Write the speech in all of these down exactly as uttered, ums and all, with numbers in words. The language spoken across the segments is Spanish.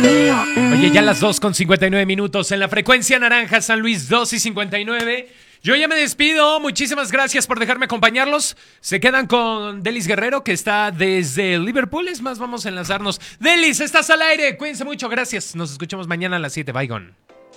Oye, ya las dos con cincuenta y nueve minutos en la frecuencia naranja, San Luis dos y cincuenta y nueve. Yo ya me despido, muchísimas gracias por dejarme acompañarlos. Se quedan con Delis Guerrero, que está desde Liverpool. Es más, vamos a enlazarnos. Delis, estás al aire, cuídense mucho, gracias. Nos escuchamos mañana a las siete, bye, gone.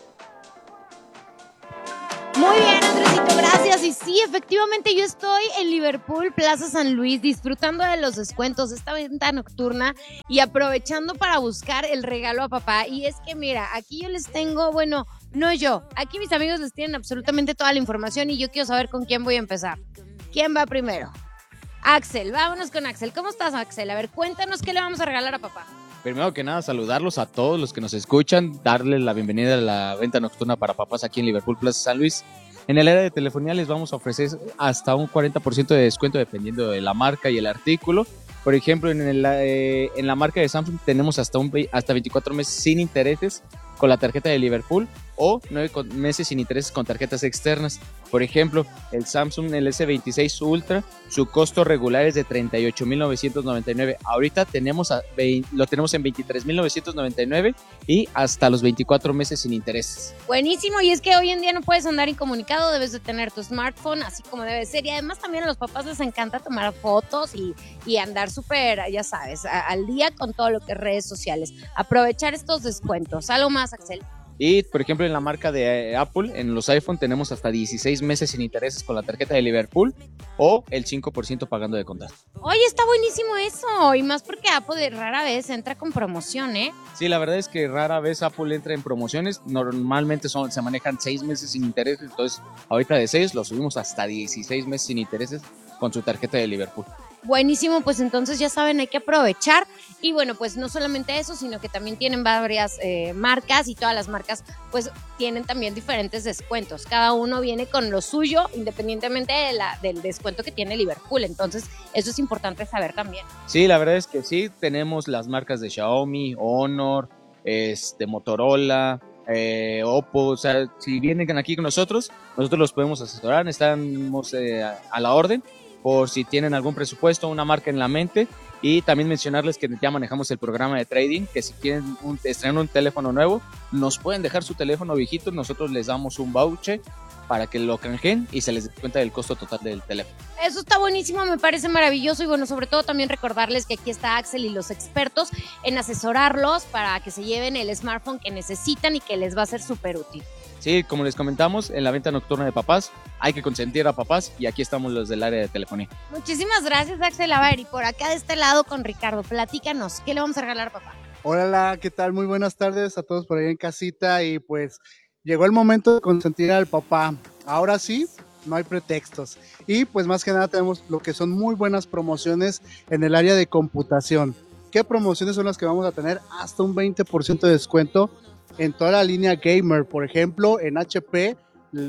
Muy bien, Andresito, gracias. Y sí, efectivamente yo estoy en Liverpool, Plaza San Luis, disfrutando de los descuentos de esta venta nocturna y aprovechando para buscar el regalo a papá. Y es que mira, aquí yo les tengo, bueno, no yo, aquí mis amigos les tienen absolutamente toda la información y yo quiero saber con quién voy a empezar. ¿Quién va primero? Axel, vámonos con Axel. ¿Cómo estás, Axel? A ver, cuéntanos qué le vamos a regalar a papá. Primero que nada, saludarlos a todos los que nos escuchan, darles la bienvenida a la venta nocturna para papás aquí en Liverpool Plaza San Luis. En el área de telefonía les vamos a ofrecer hasta un cuarenta por ciento de descuento dependiendo de la marca y el artículo. Por ejemplo, en, el, eh, en la marca de Samsung tenemos hasta, un, hasta veinticuatro meses sin intereses con la tarjeta de Liverpool o nueve meses sin intereses con tarjetas externas. Por ejemplo, el Samsung el ese veintiséis Ultra, su costo regular es de treinta y ocho mil novecientos noventa y nueve. Ahorita tenemos a veinte, lo tenemos en veintitrés mil novecientos noventa y nueve y hasta los veinticuatro meses sin intereses. Buenísimo, y es que hoy en día no puedes andar incomunicado, debes de tener tu smartphone así como debe ser, y además también a los papás les encanta tomar fotos y, y andar súper, ya sabes, a, al día con todo lo que es redes sociales. Aprovechar estos descuentos. ¿Algo más, Axel? Y, por ejemplo, en la marca de Apple, en los iPhone tenemos hasta dieciséis meses sin intereses con la tarjeta de Liverpool o el cinco por ciento pagando de contado. Oye, está buenísimo eso, y más porque Apple rara vez entra con promoción, ¿eh? Sí, la verdad es que rara vez Apple entra en promociones, normalmente son, se manejan seis meses sin intereses, entonces ahorita de seis lo subimos hasta dieciséis meses sin intereses con su tarjeta de Liverpool. Buenísimo, pues entonces ya saben, hay que aprovechar. Y bueno, pues no solamente eso, sino que también tienen varias eh, marcas y todas las marcas pues tienen también diferentes descuentos. Cada uno viene con lo suyo independientemente de la, del descuento que tiene Liverpool. Entonces eso es importante saber también. Sí, la verdad es que sí, tenemos las marcas de Xiaomi, Honor, este, Motorola, eh, Oppo. O sea, si vienen aquí con nosotros, nosotros los podemos asesorar, estamos eh, a la orden por si tienen algún presupuesto, una marca en la mente. Y también mencionarles que ya manejamos el programa de trading, que si quieren un, estrenar un teléfono nuevo, nos pueden dejar su teléfono viejito, nosotros les damos un voucher para que lo canjeen y se les dé cuenta del costo total del teléfono. Eso está buenísimo, me parece maravilloso, y bueno, sobre todo también recordarles que aquí está Axel y los expertos en asesorarlos para que se lleven el smartphone que necesitan y que les va a ser súper útil. Sí, como les comentamos, en la venta nocturna de papás hay que consentir a papás y aquí estamos los del área de telefonía. Muchísimas gracias, Axel. A ver, y por acá de este lado con Ricardo, platícanos, ¿qué le vamos a regalar a papá? Hola, ¿qué tal? Muy buenas tardes a todos por ahí en casita, y pues llegó el momento de consentir al papá. Ahora sí, no hay pretextos. Y pues más que nada tenemos lo que son muy buenas promociones en el área de computación. ¿Qué promociones son las que vamos a tener? Hasta un veinte por ciento de descuento en toda la línea gamer, por ejemplo, en H P,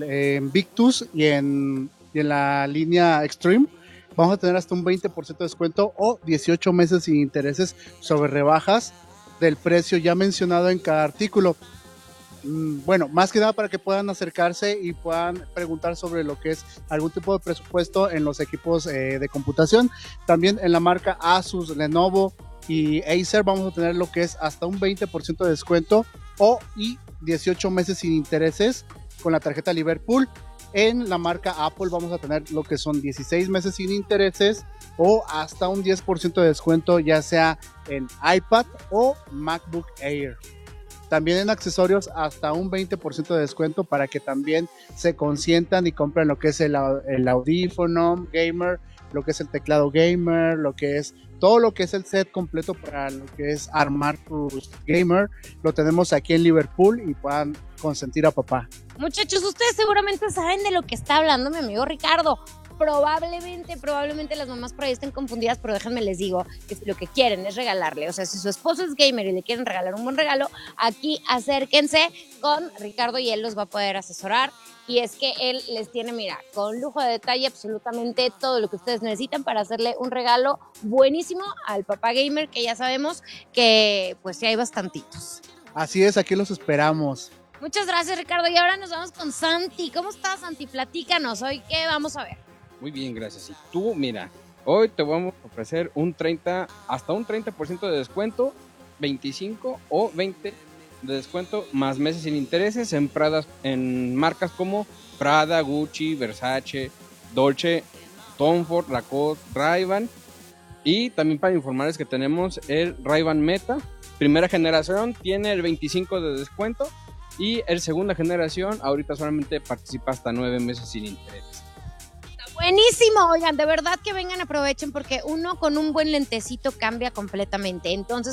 en Victus y en, y en la línea Extreme. Vamos a tener hasta un veinte por ciento de descuento o dieciocho meses sin intereses sobre rebajas del precio ya mencionado en cada artículo. Bueno, más que nada para que puedan acercarse y puedan preguntar sobre lo que es algún tipo de presupuesto en los equipos eh, de computación. También en la marca Asus, Lenovo y Acer vamos a tener lo que es hasta un veinte por ciento de descuento o y dieciocho meses sin intereses con la tarjeta Liverpool. En la marca Apple vamos a tener lo que son dieciséis meses sin intereses o hasta un diez por ciento de descuento, ya sea en iPad o MacBook Air. También en accesorios hasta un veinte por ciento de descuento para que también se consientan y compren lo que es el, el audífono gamer, lo que es el teclado gamer, lo que es todo lo que es el set completo para lo que es armar tu gamer. Lo tenemos aquí en Liverpool y puedan consentir a papá. Muchachos, ustedes seguramente saben de lo que está hablando mi amigo Ricardo. Probablemente, probablemente las mamás por ahí estén confundidas, pero déjenme les digo que si lo que quieren es regalarle, o sea, si su esposo es gamer y le quieren regalar un buen regalo, aquí acérquense con Ricardo y él los va a poder asesorar. Y es que él les tiene, mira, con lujo de detalle absolutamente todo lo que ustedes necesitan para hacerle un regalo buenísimo al papá gamer, que ya sabemos que pues sí hay bastantitos. Así es, aquí los esperamos. Muchas gracias, Ricardo. Y ahora nos vamos con Santi. ¿Cómo estás, Santi? Platícanos, hoy qué vamos a ver. Muy bien, gracias. Y tú, mira, hoy te vamos a ofrecer un treinta, hasta un treinta por ciento de descuento veinticinco o veinte de descuento más meses sin intereses en Pradas, en marcas como Prada, Gucci, Versace, Dolce, Tom Ford, Lacoste, Ray-Ban. Y también para informarles que tenemos el Ray-Ban Meta primera generación, tiene el veinticinco de descuento, y el segunda generación ahorita solamente participa hasta nueve meses sin intereses. Buenísimo, oigan, de verdad que vengan, aprovechen, porque uno con un buen lentecito cambia completamente. Entonces